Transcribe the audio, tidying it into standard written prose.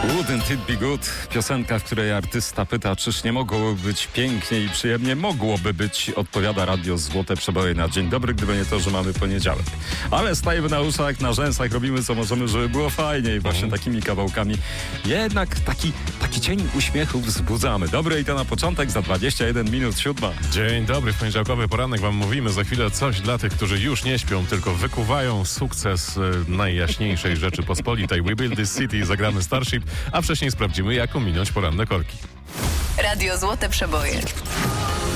Wouldn't it be good? Piosenka, w której artysta pyta, czyż nie mogłoby być pięknie i przyjemnie? Mogłoby być, odpowiada radio Złote Przeboje na dzień dobry, gdyby nie to, że mamy poniedziałek. Ale stajemy na uszach, na rzęsach, robimy co możemy, żeby było fajnie i właśnie takimi kawałkami jednak taki cień uśmiechu wzbudzamy. Dobre i to na początek, za 21 minut 7. Dzień dobry, w poniedziałkowy poranek wam mówimy. Za chwilę coś dla tych, którzy już nie śpią, tylko wykuwają sukces najjaśniejszej Rzeczypospolitej. We Build This City, zagramy Starship, a wcześniej sprawdzimy, jak ominąć poranne korki. Radio Złote Przeboje.